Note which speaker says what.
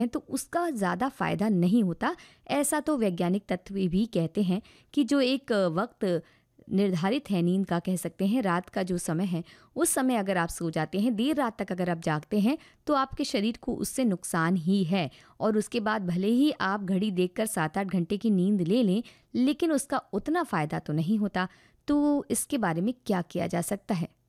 Speaker 1: हैं तो उसका ज़्यादा फ़ायदा नहीं होता। ऐसा तो वैज्ञानिक तत्व भी कहते हैं कि जो एक वक्त निर्धारित है नींद का, कह सकते हैं रात का जो समय है, उस समय अगर आप सो जाते हैं, देर रात तक अगर आप जागते हैं, तो आपके शरीर को उससे नुकसान ही है। और उसके बाद भले ही आप घड़ी देखकर 7-8 घंटे की नींद ले लें, लेकिन उसका उतना फ़ायदा तो नहीं होता। तो इसके बारे में क्या किया जा सकता है?